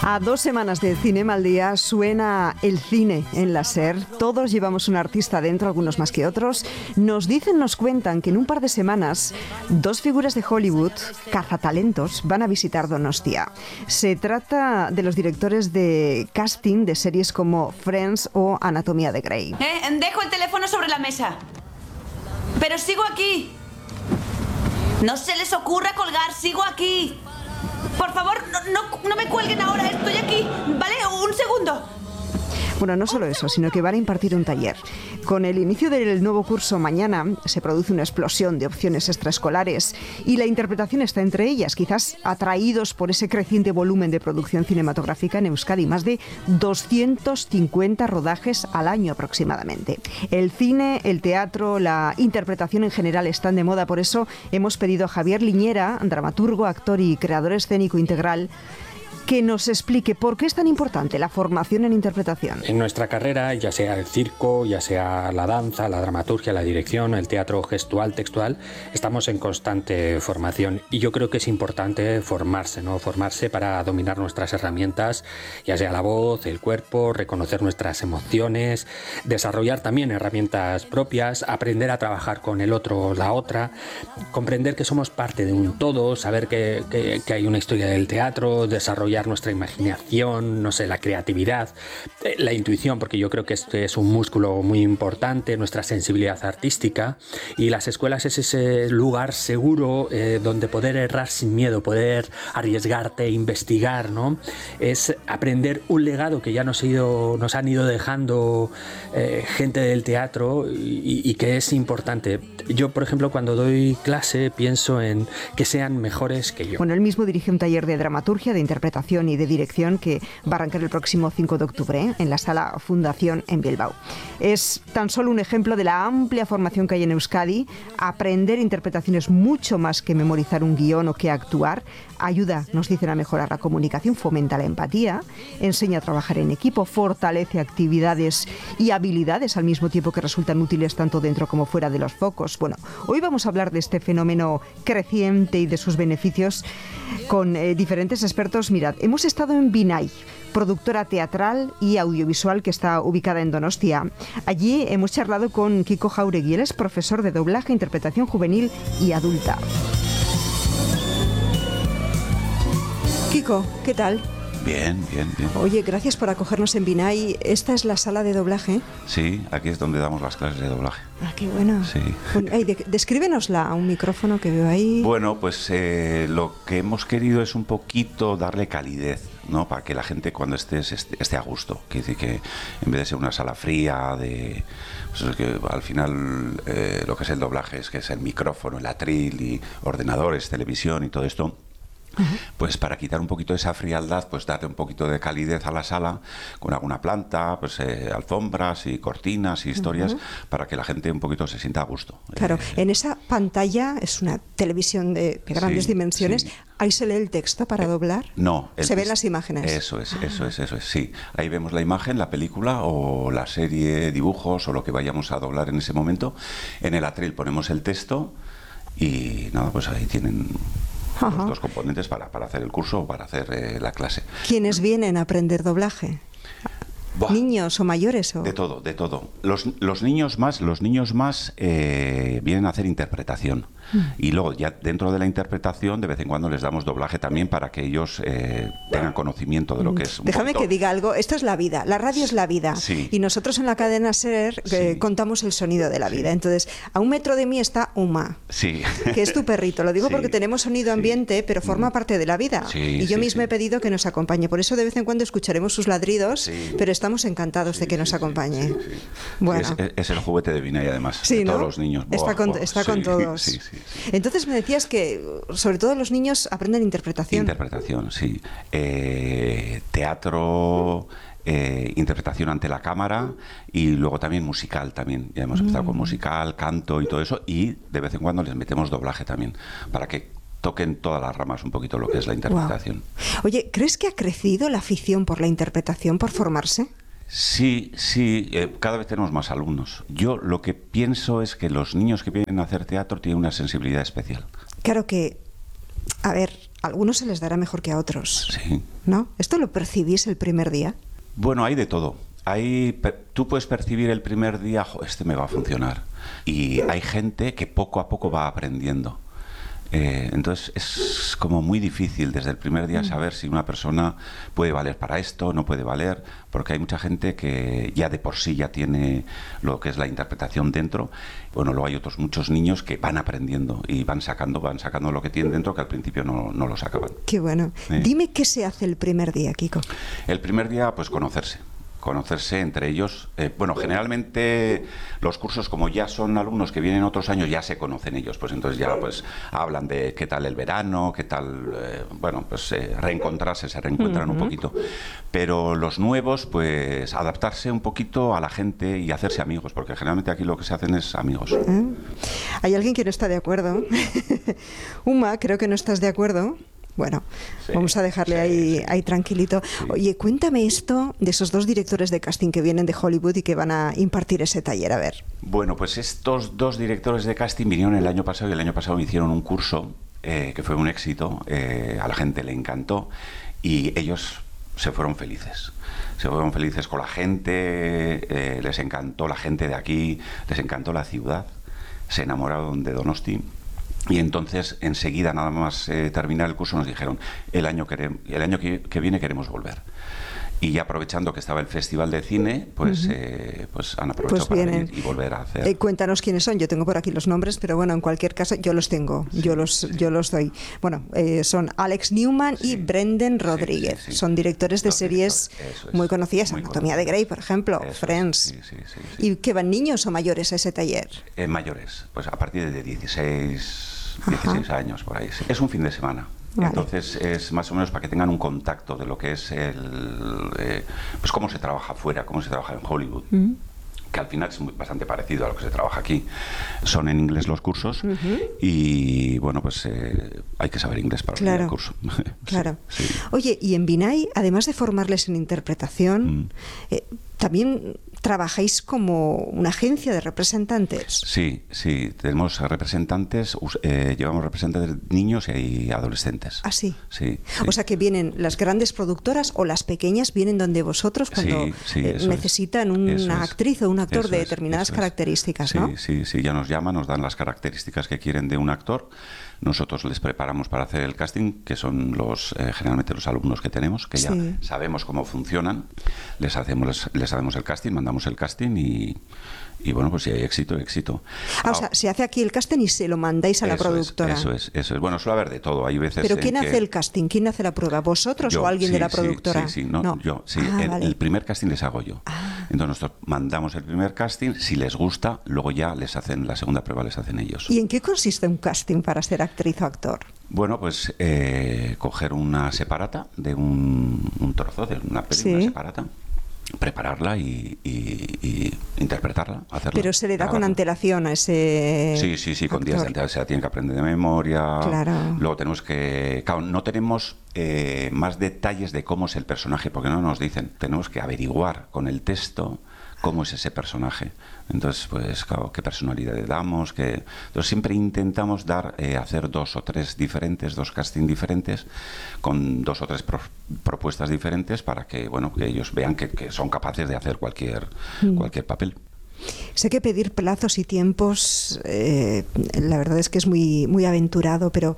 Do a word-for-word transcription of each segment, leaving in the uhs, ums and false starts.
A dos semanas de Cinema al Día suena el cine en la SER. Todos llevamos un artista dentro, algunos más que otros. Nos dicen, nos cuentan que en un par de semanas dos figuras de Hollywood, cazatalentos, van a visitar Donostia. Se trata de los directores de casting de series como Friends o Anatomía de Grey. Eh, dejo el teléfono sobre la mesa. Pero sigo aquí. No se les ocurra colgar, sigo aquí. Por favor, no, no, no me cuelguen ahora, estoy aquí, ¿vale? Un segundo. Bueno, no solo eso, sino que van a impartir un taller. Con el inicio del nuevo curso mañana se produce una explosión de opciones extraescolares y la interpretación está entre ellas, quizás atraídos por ese creciente volumen de producción cinematográfica en Euskadi, más de doscientos cincuenta rodajes al año aproximadamente. El cine, el teatro, la interpretación en general están de moda, por eso hemos pedido a Javier Liñera, dramaturgo, actor y creador escénico integral, que nos explique por qué es tan importante la formación en interpretación. En nuestra carrera, ya sea el circo, ya sea la danza, la dramaturgia, la dirección, el teatro gestual, textual, estamos en constante formación y yo creo que es importante formarse, ¿no? Formarse para dominar nuestras herramientas, ya sea la voz, el cuerpo, reconocer nuestras emociones, desarrollar también herramientas propias, aprender a trabajar con el otro, la otra, comprender que somos parte de un todo, saber que, que, que hay una historia del teatro, desarrollar nuestra imaginación, no sé, la creatividad, la intuición, porque yo creo que este es un músculo muy importante, nuestra sensibilidad artística, y las escuelas es ese lugar seguro eh, donde poder errar sin miedo, poder arriesgarte, investigar, ¿no? Es aprender un legado que ya nos, ha ido, nos han ido dejando eh, gente del teatro y, y que es importante. Yo, por ejemplo, cuando doy clase pienso en que sean mejores que yo. Bueno, él mismo dirige un taller de dramaturgia, de interpretación y de dirección que va a arrancar el próximo cinco de octubre ¿eh? en la Sala Fundación en Bilbao. Es tan solo un ejemplo de la amplia formación que hay en Euskadi. Aprender interpretación es mucho más que memorizar un guión o que actuar. Ayuda, nos dicen, a mejorar la comunicación, fomenta la empatía, enseña a trabajar en equipo, fortalece actividades y habilidades al mismo tiempo que resultan útiles tanto dentro como fuera de los focos. Bueno, hoy vamos a hablar de este fenómeno creciente y de sus beneficios con eh, diferentes expertos. Mirad, hemos estado en Binay, productora teatral y audiovisual que está ubicada en Donostia. Allí hemos charlado con Kiko Jauregui, él es profesor de doblaje, interpretación juvenil y adulta. Kiko, ¿qué tal? Bien, bien, bien. Oye, gracias por acogernos en Binay. ¿Esta es la sala de doblaje? Sí, aquí es donde damos las clases de doblaje. Ah, qué bueno. Sí. Bueno, hey, de, descríbenosla a un micrófono que veo ahí. Bueno, pues eh, lo que hemos querido es un poquito darle calidez, ¿no? Para que la gente cuando esté, esté, esté a gusto. Quiere decir que en vez de ser una sala fría, de pues que al final eh, lo que es el doblaje es que es el micrófono, el atril y ordenadores, televisión y todo esto. Uh-huh. Pues para quitar un poquito esa frialdad, pues darle un poquito de calidez a la sala con alguna planta, pues eh, alfombras y cortinas y historias, uh-huh, para que la gente un poquito se sienta a gusto. Claro, eh, en esa pantalla, es una televisión de, de grandes sí, dimensiones, sí. ¿Ahí se lee el texto para eh, doblar? No. ¿Se ven las imágenes? Eso es, eso es, eso es, sí. Ahí vemos la imagen, la película o la serie, dibujos o lo que vayamos a doblar en ese momento. En el atril ponemos el texto y nada, pues ahí tienen los dos componentes para, para hacer el curso o para hacer eh, la clase. ¿Quiénes vienen a aprender doblaje? Buah. ¿Niños o mayores? O... De todo, de todo. Los, los niños más, los niños más eh, vienen a hacer interpretación. Mm. Y luego ya dentro de la interpretación de vez en cuando les damos doblaje también para que ellos eh, tengan conocimiento de lo que es un Déjame poquito... que diga algo, esto es la vida, la radio es la vida, sí. Y nosotros en la cadena SER eh, sí. contamos el sonido de la vida. Sí. Entonces, a un metro de mí está Uma, sí. que es tu perrito, lo digo sí. porque tenemos sonido ambiente, pero forma parte de la vida, sí, y yo sí, misma sí. he pedido que nos acompañe, por eso de vez en cuando escucharemos sus ladridos, sí. pero estamos encantados sí, de que sí, nos acompañe. Sí, sí, sí. Bueno. Es, es el juguete de Binay, además, sí, de ¿no? todos los niños. Está, boah, con, boah, está sí, con todos. Sí, sí, sí. Entonces me decías que, sobre todo los niños, aprenden interpretación. Interpretación, sí. Eh, teatro... Eh, interpretación ante la cámara y luego también musical también. Ya hemos empezado mm. con musical, canto y todo eso, y de vez en cuando les metemos doblaje también para que toquen todas las ramas un poquito lo que es la interpretación. Wow. Oye, ¿crees que ha crecido la afición por la interpretación, por formarse? Sí, sí, eh, cada vez tenemos más alumnos. Yo lo que pienso es que los niños que vienen a hacer teatro tienen una sensibilidad especial. Claro que, a ver, a algunos se les dará mejor que a otros. Sí. ¿No? ¿Esto lo percibís el primer día? Bueno, hay de todo. Hay, tú puedes percibir el primer día, "Jo, este me va a funcionar". Y hay gente que poco a poco va aprendiendo. Eh, entonces es como muy difícil desde el primer día saber si una persona puede valer para esto, no puede valer, porque hay mucha gente que ya de por sí ya tiene lo que es la interpretación dentro. Bueno, luego hay otros muchos niños que van aprendiendo y van sacando, van sacando lo que tienen dentro, que al principio no, no lo sacaban. Qué bueno. Sí. Dime qué se hace el primer día, Kiko. El primer día, pues conocerse. conocerse entre ellos. Eh, bueno, generalmente los cursos, como ya son alumnos que vienen otros años, ya se conocen ellos, pues entonces ya pues hablan de qué tal el verano, qué tal, eh, bueno, pues eh, reencontrarse, se reencuentran uh-huh. un poquito. Pero los nuevos, pues adaptarse un poquito a la gente y hacerse amigos, porque generalmente aquí lo que se hacen es amigos. ¿Eh? Hay alguien que no está de acuerdo. Uma, creo que no estás de acuerdo. Bueno, sí, vamos a dejarle sí, ahí, sí. ahí tranquilito. Sí. Oye, cuéntame esto de esos dos directores de casting que vienen de Hollywood y que van a impartir ese taller, a ver. Bueno, pues estos dos directores de casting vinieron el año pasado y el año pasado me hicieron un curso eh, que fue un éxito, eh, a la gente le encantó y ellos se fueron felices. Se fueron felices con la gente, eh, les encantó la gente de aquí, les encantó la ciudad, se enamoraron de Donosti. Y entonces, enseguida, nada más eh, terminar el curso, nos dijeron, el año, queremos, el año que, que viene queremos volver. Y ya aprovechando que estaba el Festival de Cine, pues, uh-huh. eh, pues han aprovechado pues para venir y volver a hacer. Eh, cuéntanos quiénes son. Yo tengo por aquí los nombres, pero bueno, en cualquier caso, yo los tengo, sí, yo los sí. yo los doy. Bueno, eh, son Alex Newman sí. y Brendan Rodríguez. Sí, sí, sí. Son directores de los series es, muy conocidas, muy Anatomía conocido. de Grey, por ejemplo, eso Friends. Sí, sí, sí, sí. ¿Y qué van, niños o mayores a ese taller? Eh, mayores, pues a partir de dieciséis... dieciséis Ajá. años por ahí. Sí. Es un fin de semana. Vale. Entonces es más o menos para que tengan un contacto de lo que es el eh, pues cómo se trabaja afuera, cómo se trabaja en Hollywood. Mm. Que al final es muy, bastante parecido a lo que se trabaja aquí. Son en inglés los cursos uh-huh. y bueno, pues eh, hay que saber inglés para claro. el curso. Claro. Sí, sí. Oye, y en Binay, además de formarles en interpretación, mm. eh, también trabajáis como una agencia de representantes. Sí, sí, tenemos representantes, eh, llevamos representantes de niños y adolescentes. ¿Ah, sí? Sí, sí. O sea que vienen las grandes productoras o las pequeñas vienen donde vosotros cuando sí, sí, eh, necesitan una es. actriz o un actor eso de es, determinadas características, sí, ¿no? Sí, sí, ya nos llaman, nos dan las características que quieren de un actor. Nosotros les preparamos para hacer el casting, que son los eh, generalmente los alumnos que tenemos, que ya sí. sabemos cómo funcionan. Les hacemos les, les hacemos el casting, mandamos el casting y, y bueno, pues si hay éxito, éxito. Ah, ah, o sea, se hace aquí el casting y se lo mandáis a la productora. Es, eso es, eso es. Bueno, suele haber de todo. Hay veces. ¿Pero quién hace que... el casting? ¿Quién hace la prueba? ¿Vosotros yo, o alguien sí, de la productora? Sí, sí, no, no. yo, sí. Ah, el, vale. el primer casting les hago yo. Ah. Entonces nosotros mandamos el primer casting, si les gusta, luego ya les hacen la segunda prueba, les hacen ellos. ¿Y en qué consiste un casting para ser actriz o actor? Bueno, pues eh, coger una separata de un, un trozo de una película, sí. una separata, prepararla y, y, y interpretarla, hacerla. Pero se le da grabarla con antelación a ese Sí, sí, sí, con actor. días de antelación. Se la tiene que aprender de memoria. Claro. Luego tenemos que... Claro, no tenemos eh, más detalles de cómo es el personaje, porque no nos dicen. Tenemos que averiguar con el texto cómo es ese personaje. Entonces, pues, claro, qué personalidad le damos, qué... Entonces, siempre intentamos dar, eh, hacer dos o tres diferentes, dos castings diferentes, con dos o tres pro propuestas diferentes para que, bueno, que ellos vean que, que son capaces de hacer cualquier, mm. cualquier papel. Sé que pedir plazos y tiempos, eh, la verdad es que es muy, muy aventurado, pero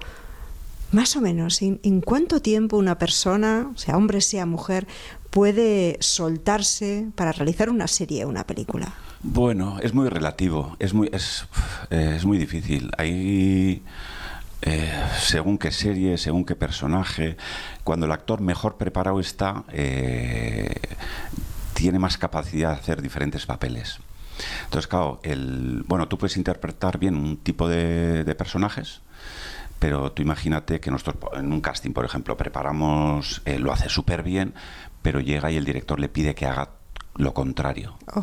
más o menos, ¿en, ¿en cuánto tiempo una persona, sea hombre, sea mujer, puede soltarse para realizar una serie o una película? Bueno, es muy relativo, es muy, es, es muy difícil. Hay, eh, según qué serie, según qué personaje, cuando el actor mejor preparado está, eh, tiene más capacidad de hacer diferentes papeles. Entonces, claro, el, bueno, tú puedes interpretar bien un tipo de, de personajes, pero tú imagínate que nosotros en un casting, por ejemplo, preparamos, eh, lo hace súper bien, pero llega y el director le pide que haga lo contrario. Oh.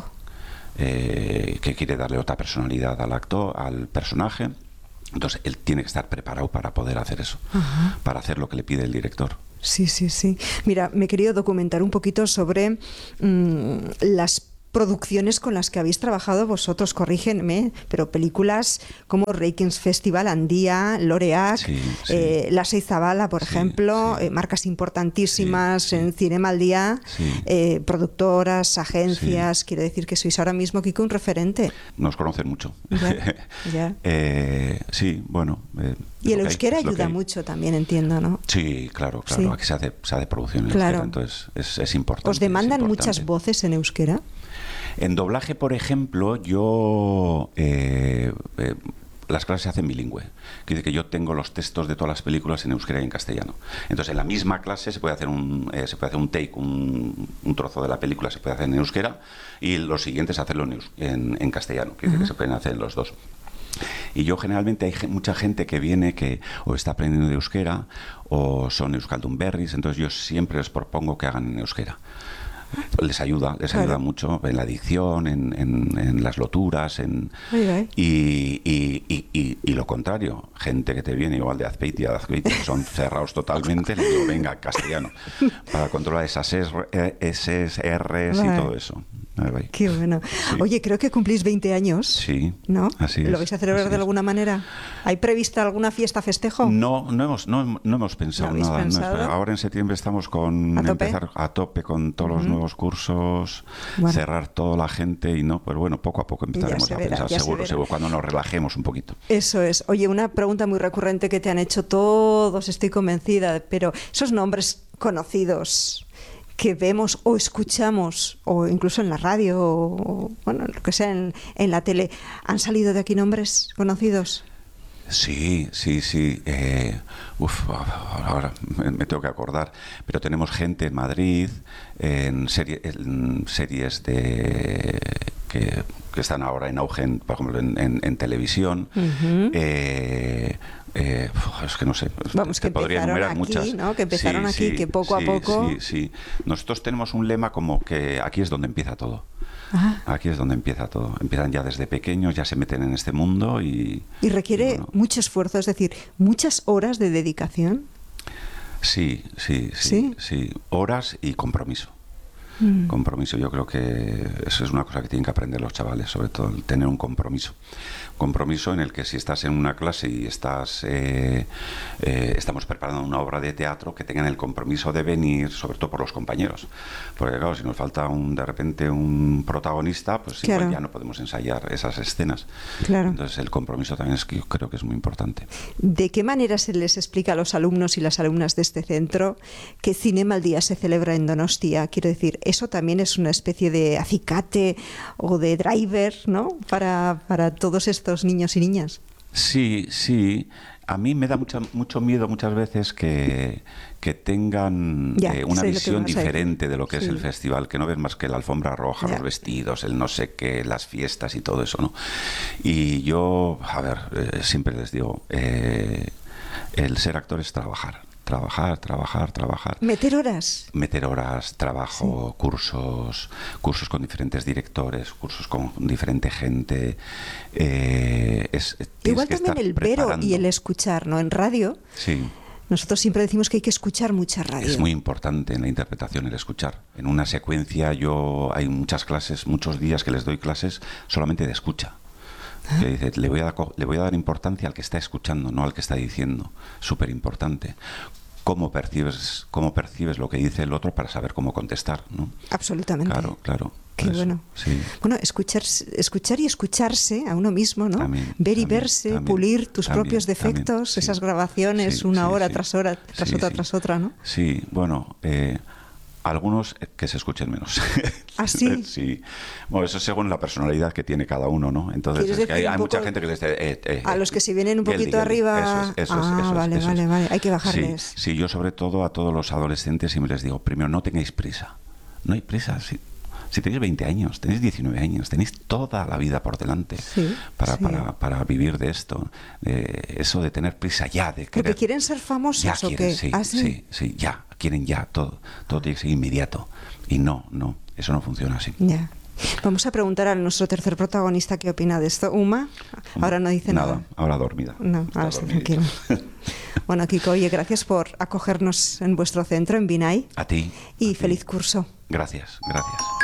Eh, que quiere darle otra personalidad al actor, al personaje. Entonces él tiene que estar preparado para poder hacer eso, uh-huh. para hacer lo que le pide el director. Sí, sí, sí. Mira, me he querido documentar un poquito sobre mmm, las producciones con las que habéis trabajado vosotros, corrígenme, pero películas como Reykjens Festival, Andía, Loreac, sí, sí. Eh, La Seizabala, por sí, ejemplo, sí. Eh, marcas importantísimas sí, sí. en Cinema al Día, sí. eh, productoras, agencias, sí. quiero decir que sois ahora mismo, Kiko, un referente. Nos conocen mucho. Ya, ya. eh, sí, bueno. Eh, y el hay, euskera ayuda mucho también, entiendo, ¿no? Sí, claro, claro. Sí. Aquí se hace, se hace producción en Claro. euskera, entonces es, es importante. ¿Os demandan es muchas importante. voces en euskera? En doblaje, por ejemplo, yo... Eh, eh, las clases se hacen bilingüe. Quiere decir que yo tengo los textos de todas las películas en euskera y en castellano. Entonces, en la misma clase se puede hacer un, eh, se puede hacer un take, un, un trozo de la película se puede hacer en euskera y los siguientes hacerlo en, en, en castellano. Quiere decir que se pueden hacer en los dos. Y yo generalmente hay mucha gente que viene que o está aprendiendo de euskera o son euskaldunberris, entonces yo siempre les propongo que hagan en euskera. Les ayuda, les Claro. ayuda mucho en la dicción, en, en, en las loturas, en, Ay, ay. y, y, y, y, y lo contrario, gente que te viene igual de Azpeitia, de Azpeitia, que son cerrados totalmente, le digo, venga, castellano, para controlar esas S Rs y Vale. todo eso. Ahí va. Qué bueno. Sí. Oye, creo que cumplís veinte años. Sí, ¿No? así es. ¿Lo vais a celebrar así de es. alguna manera? ¿Hay prevista alguna fiesta, festejo? No, no hemos, no, no hemos pensado ¿No habéis nada. no hemos- pensado? ahora en septiembre estamos con ¿A tope? empezar a tope con todos los nuevos cursos, Bueno. cerrar toda la gente y no, pues bueno, poco a poco empezaremos se a verá, pensar, ya se seguro, verá. seguro, cuando nos relajemos un poquito. Eso es. Oye, una pregunta muy recurrente que te han hecho todos, estoy convencida, pero esos nombres conocidos que vemos o escuchamos, o incluso en la radio, o bueno, lo que sea, en, en la tele, ¿han salido de aquí nombres conocidos? Sí, sí, sí. Eh, uf, ahora me, me tengo que acordar. Pero tenemos gente en Madrid, en, serie, en series de que, que están ahora en auge, en, por ejemplo, en, en, en televisión. Ujú. eh, eh, es que no sé. Vamos, te que podría empezaron enumerar aquí, muchas. ¿no? Que empezaron Sí, aquí, sí, que poco a sí, poco- Sí, sí. Nosotros tenemos un lema como que aquí es donde empieza todo. Ah. Aquí es donde empieza todo. Empiezan ya desde pequeños, ya se meten en este mundo y... Y requiere y bueno, mucho esfuerzo, es decir, muchas horas de dedicación. Sí, sí, ¿Sí? sí, sí. Horas y compromiso. Mm. Compromiso, yo creo que eso es una cosa que tienen que aprender los chavales, sobre todo el tener un compromiso. Compromiso en el que si estás en una clase y estás eh, eh, estamos preparando una obra de teatro, que tengan el compromiso de venir, sobre todo por los compañeros. Porque claro, si nos falta un de repente un protagonista, pues Claro. igual ya no podemos ensayar esas escenas. Claro. Entonces el compromiso también es que yo creo que es muy importante. ¿De qué manera se les explica a los alumnos y las alumnas de este centro que Cinema al Día se celebra en Donostia? Quiero decir, eso también es una especie de acicate o de driver, ¿no? Para, para todos estos niños y niñas. Sí, sí. A mí me da mucha, mucho miedo muchas veces que, que tengan Ya, eh, una sé lo que visión vas a decir. diferente de lo que Sí. es el festival, que no ven más que la alfombra roja, Ya. los vestidos, el no sé qué, las fiestas y todo eso, ¿no? Y yo, a ver, eh, siempre les digo, eh, el ser actor es trabajar. Trabajar, trabajar, trabajar. Meter horas. Meter horas, trabajo, cursos, cursos con diferentes directores, cursos con diferente gente. Eh, es, tienes Igual que también estar el ver o- preparando. y el escuchar, ¿no? En radio, Sí, nosotros siempre decimos que hay que escuchar mucha radio. es muy importante en la interpretación el escuchar. En una secuencia yo hay muchas clases, muchos días que les doy clases solamente de escucha. Que dice, le voy, a dar, co- le voy a dar importancia al que está escuchando, no al que está diciendo. Súper importante. Cómo percibes, cómo percibes lo que dice el otro para saber cómo contestar, ¿no? Absolutamente. Claro, claro. Qué Eso, bueno. Sí. Bueno, escuchar, escuchar y escucharse a uno mismo, ¿no? También, Ver y también, verse, también, pulir tus también, propios defectos, también, sí. esas grabaciones, Sí, una sí, hora sí. tras hora, tras Sí, otra, sí. tras otra, ¿no? Sí, bueno, eh, algunos que se escuchen menos. ¿Ah, sí? Sí. Bueno, eso según la personalidad que tiene cada uno, ¿no? Entonces, ¿Quieres es que hay, decir un hay mucha poco gente que les dice... eh, eh, A los que se vienen un Geldi, poquito Geldi. arriba. Eso es, eso es, Ah, eso es, vale, eso vale, es. vale. Hay que Sí, bajarles. sí, yo sobre todo a todos los adolescentes siempre les digo, primero, no tengáis prisa. No hay prisa, sí. Si tenéis veinte años, tenéis diecinueve años, tenéis toda la vida por delante Sí, para, sí. para, para vivir de esto. Eh, eso de tener prisa ya, de ¿Porque querer... quieren ser famosos Ya o quieren, qué? sí, ¿Ah, sí? sí, sí, ya, quieren ya, todo, todo tiene que ser inmediato. Y no, no, eso no funciona así. Ya. Vamos a preguntar a nuestro tercer protagonista qué opina de esto. Uma, ahora no dice nada. Nada, ahora dormida. No, Está ahora está dormidita. tranquilo. Bueno, Kiko, oye, gracias por acogernos en vuestro centro, en Binay. A ti. Y a ti. feliz curso. Gracias, gracias.